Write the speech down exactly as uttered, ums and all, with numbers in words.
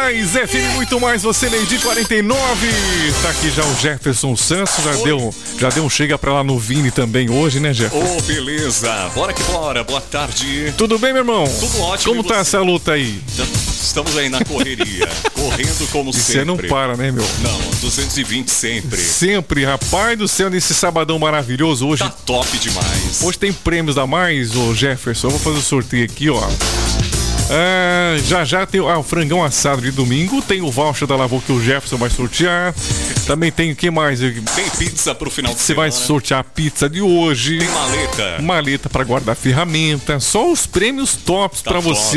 mais, F M Muito Mais, você meio-dia quarenta e nove. Tá aqui já o Jefferson Santos, já deu, já deu um chega pra lá no Vini também hoje, né, Jefferson? Ô, oh, beleza. Bora que bora. Boa tarde. Tudo bem, meu irmão? Tudo ótimo. Como tá essa luta aí? Estamos aí na correria, correndo como e sempre. Você não para, né, meu? Não, duzentos e vinte sempre. Sempre, rapaz do céu, nesse sabadão maravilhoso hoje. Tá top demais. Hoje tem prêmios da mais, ô Jefferson. Eu vou fazer o sorteio aqui, ó. Ah, já já tem ah, o frangão assado de domingo. Tem o voucher da Lavô que o Jefferson vai sortear. Também tem o que mais? Tem pizza pro final de Você semana. vai sortear a pizza de hoje. Tem maleta. Maleta pra guardar ferramenta. Só os prêmios tops Tá pra top. você.